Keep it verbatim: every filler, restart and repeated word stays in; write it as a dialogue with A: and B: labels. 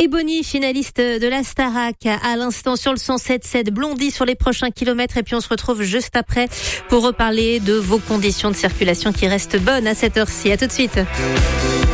A: Et Bonnie, finaliste de la Starac, à l'instant sur le cent sept sept, Blondie sur les prochains kilomètres. Et puis on se retrouve juste après pour reparler de vos conditions de circulation qui restent bonnes à cette heure-ci. À tout de suite.